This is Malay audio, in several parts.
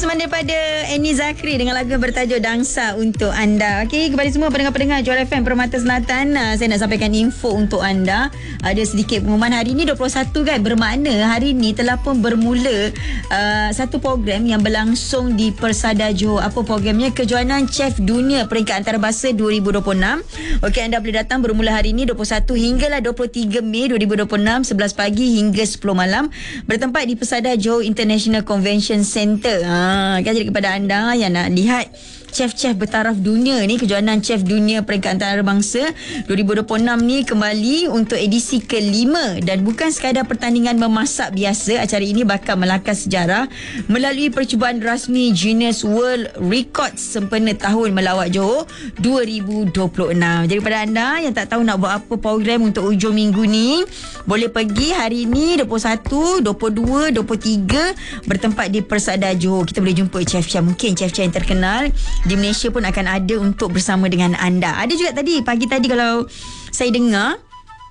bersama daripada Annie Zakri dengan lagu bertajuk Dangsa untuk anda. Okey, kepada semua pendengar-pendengar Johor FM Permata Selatan, saya nak sampaikan info untuk anda. Ada sedikit pengumuman hari ni 21 kan, bermakna hari ni telah pun bermula satu program yang berlangsung di Persada Johor. Apa programnya? Kejohanan Chef Dunia Peringkat Antarabangsa 2026. Okey, anda boleh datang bermula hari ni 21 hinggalah 23 Mei 2026, 11 pagi hingga 10 malam, bertempat di Persada Johor International Convention Centre. Kan, jadi kepada anda yang nak lihat chef-chef bertaraf dunia ni, kejohanan Chef Dunia Peringkat Antarabangsa 2026 ni kembali untuk edisi ke-5 dan bukan sekadar pertandingan memasak biasa. Acara ini bakal melangkah sejarah melalui percubaan rasmi Guinness World Records sempena tahun melawat Johor 2026. Jadi kepada anda yang tak tahu nak buat apa program untuk hujung minggu ni, boleh pergi hari ni 21, 22, 23 bertempat di Persada Johor. Kita boleh jumpa chef-chef, mungkin chef-chef yang terkenal di Malaysia pun akan ada untuk bersama dengan anda. Ada juga tadi, pagi tadi kalau saya dengar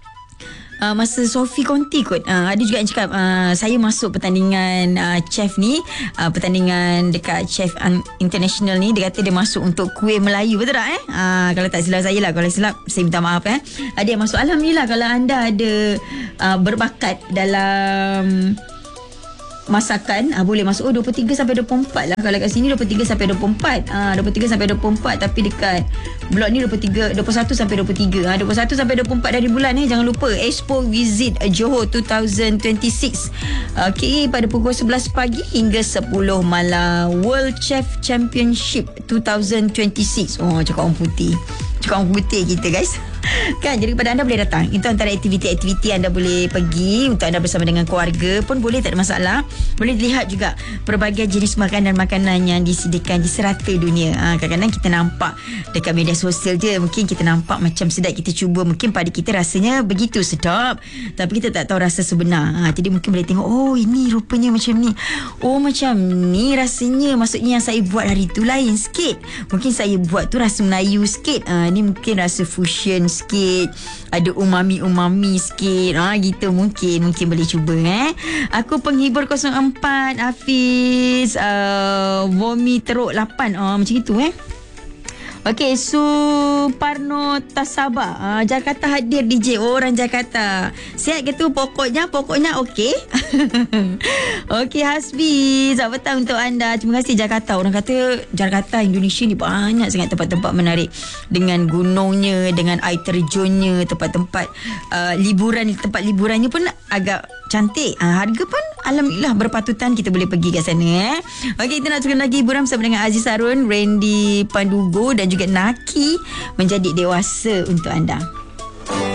masa Sophie Conti kot, ada juga yang cakap saya masuk pertandingan chef ni, pertandingan dekat chef international ni. Dia kata dia masuk untuk kuih Melayu, betul tak kalau tak silap saya lah, kalau silap saya minta maaf. Ada yang masuk. Alhamdulillah kalau anda ada berbakat dalam masakan, boleh masuk. 23 sampai 24 lah. Kalau kat sini 23 sampai 24. 23 sampai 24, tapi dekat blok ni 21 sampai 23. 21 sampai 24 dari bulan ni. Jangan lupa Expo Visit Johor 2026. Okey, pada pukul 11 pagi hingga 10 malam. World Chef Championship 2026. Cakap orang putih. Cakap orang putih kita, guys. Kan, jadi kepada anda boleh datang. Itu antara aktiviti-aktiviti anda boleh pergi untuk anda bersama dengan keluarga pun boleh, tak ada masalah. Boleh dilihat juga pelbagai jenis makanan-makanan yang disediakan di serata dunia. Kadang-kadang kita nampak dekat media sosial je, mungkin kita nampak macam sedap, kita cuba, mungkin pada kita rasanya begitu sedap, tapi kita tak tahu rasa sebenar. Jadi mungkin boleh tengok, oh ini rupanya macam ni, oh macam ni rasanya, maksudnya yang saya buat hari tu lain sikit, mungkin saya buat tu rasa Melayu sikit, ni mungkin rasa fusion sikit, ada umami sikit, gitu. Mungkin boleh cuba. Aku penghibur 04 Hafiz, Vomi Teruk 8, macam itu. Okey, Suparno Tasaba, Jakarta hadir DJ. Orang Jakarta sihat ke tu? Pokoknya okey. Okey, Hasbi, selamat petang untuk anda. Terima kasih Jakarta. Orang kata Jakarta, Indonesia ni banyak sangat tempat-tempat menarik, dengan gunungnya, dengan air terjunnya, tempat-tempat liburan. Tempat liburannya pun agak cantik. Harga pun alhamdulillah berpatutan, kita boleh pergi kat sana. Okey, kita nak teruskan lagi hiburan bersama dengan Aziz Harun, Randy Pandugo dan juga Naki, Menjadi Dewasa untuk anda.